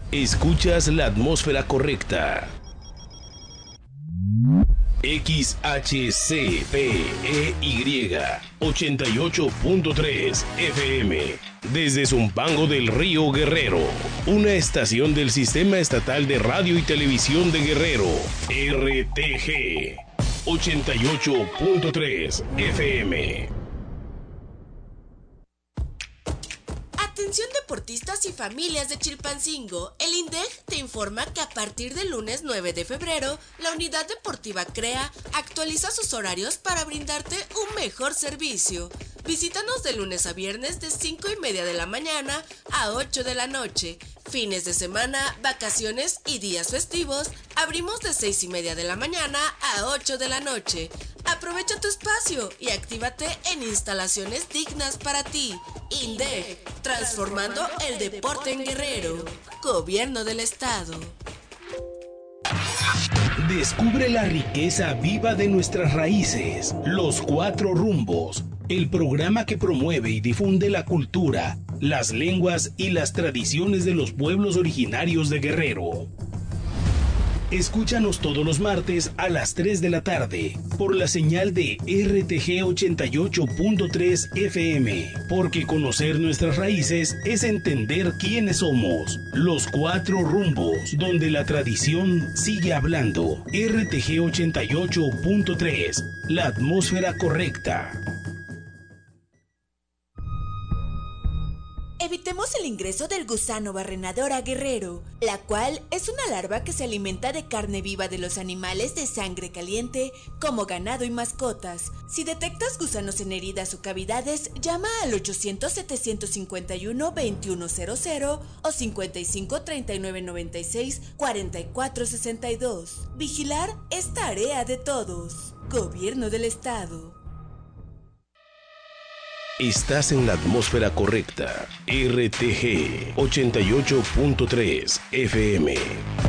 Escuchas la atmósfera correcta. XHCPEY 88.3 FM desde Zumpango del Río Guerrero, una estación del Sistema Estatal de Radio y Televisión de Guerrero, RTG 88.3 FM. Atención deportistas y familias de Chilpancingo, el INDEG te informa que a partir del lunes 9 de febrero, la Unidad Deportiva CREA actualiza sus horarios para brindarte un mejor servicio. Visítanos de lunes a viernes de 5:30 de la mañana a 8 de la noche. Fines de semana, vacaciones y días festivos, abrimos de 6:30 de la mañana a 8 de la noche. Aprovecha tu espacio y actívate en instalaciones dignas para ti. INDEG, transformando el deporte en Guerrero. Gobierno del Estado. Descubre la riqueza viva de nuestras raíces. Los Cuatro Rumbos, el programa que promueve y difunde la cultura, las lenguas y las tradiciones de los pueblos originarios de Guerrero. Escúchanos todos los martes a las 3 de la tarde por la señal de RTG 88.3 FM, porque conocer nuestras raíces es entender quiénes somos. Los Cuatro Rumbos, donde la tradición sigue hablando. RTG 88.3, la atmósfera correcta. Evitemos el ingreso del gusano barrenador a Guerrero, la cual es una larva que se alimenta de carne viva de los animales de sangre caliente, como ganado y mascotas. Si detectas gusanos en heridas o cavidades, llama al 800-751-2100 o 55-3996-4462. Vigilar es tarea de todos. Gobierno del Estado. Estás en la atmósfera correcta. RTG 88.3 FM.